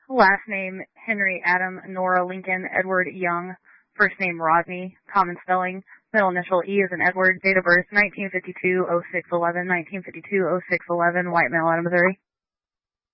Last name, Henry Adam Nora Lincoln Edward Young. First name, Rodney. Common spelling. Middle initial E as in Edward. Date of birth, 1952-06-11, 1952-06-11, white male out of Missouri.